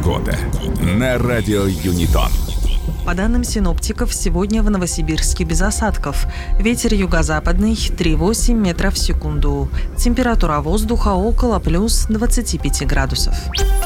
Погода на радио Юнитон. По данным синоптиков, сегодня в Новосибирске без осадков. Ветер юго-западный 3,8 метров в секунду. Температура воздуха около плюс 25 градусов.